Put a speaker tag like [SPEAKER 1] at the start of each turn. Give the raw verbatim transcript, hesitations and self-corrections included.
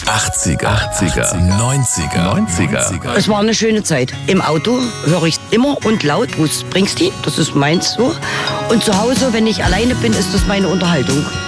[SPEAKER 1] achtziger, achtziger, neunziger, neunziger.
[SPEAKER 2] Es war eine schöne Zeit. Im Auto höre ich immer und laut Bruce Springsteen, das ist meins so. Und zu Hause, wenn ich alleine bin, ist das meine Unterhaltung.